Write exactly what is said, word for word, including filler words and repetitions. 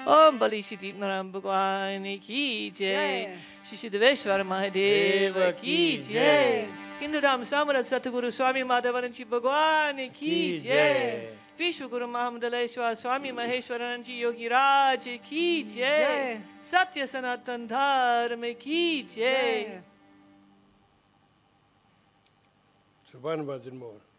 ओम बलि सिद्धिनारायण भगवान की जय। श्री सिद्धेश्वर महादेव की जय। हिंदू राम समर्थ सतगुरु स्वामी माधवानंद जी भगवान की जय। विश्व गुरु महामंडलेश्वर स्वामी महेश्वरानंद जी योगी राज की जय। सत्य सनातन धर्म की जय। So one version more.